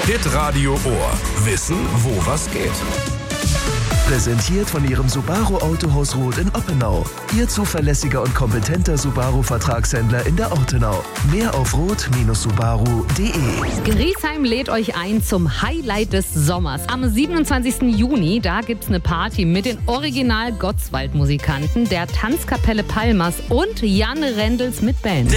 Hitradio Ohr. Wissen, wo was geht. Präsentiert von Ihrem Subaru Autohaus Roth in Oppenau. Ihr zuverlässiger und kompetenter Subaru-Vertragshändler in der Ortenau. Mehr auf roth-subaru.de. Griesheim lädt euch ein zum Highlight des Sommers. Am 27. Juni, da gibt's eine Party mit den Original-Gottswald-Musikanten, der Tanzkapelle Palmas und Jan Rendels mit Band.